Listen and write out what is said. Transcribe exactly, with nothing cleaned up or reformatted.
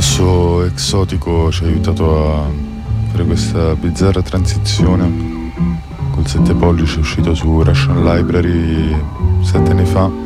basso esotico ci ha aiutato a fare questa bizzarra transizione. Col sette pollici è uscito su Russian Library sette anni fa.